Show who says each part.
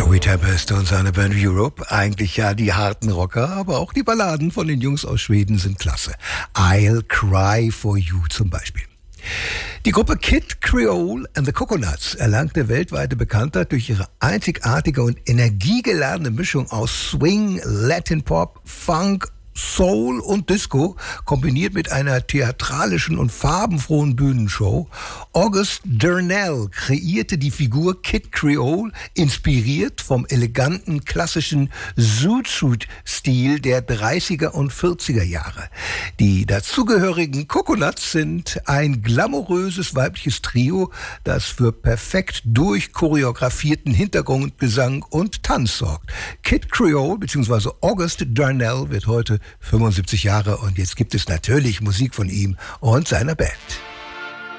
Speaker 1: Joey Tempest und seine Band Europe. Eigentlich ja die harten Rocker, aber auch die Balladen von den Jungs aus Schweden sind klasse. I'll Cry for You zum Beispiel. Die Gruppe Kid Creole and the Coconuts erlangte weltweite Bekanntheit durch ihre einzigartige und energiegeladene Mischung aus Swing, Latin Pop, Funk, Soul und Disco, kombiniert mit einer theatralischen und farbenfrohen Bühnenshow. August Durnell kreierte die Figur Kid Creole, inspiriert vom eleganten, klassischen Zoot-Suit-Stil der 30er und 40er Jahre. Die dazugehörigen Coconuts sind ein glamouröses weibliches Trio, das für perfekt durchchoreografierten Hintergrundgesang und Tanz sorgt. Kid Creole bzw. August Durnell wird heute 75 Jahre und jetzt gibt es natürlich Musik von ihm und seiner Band.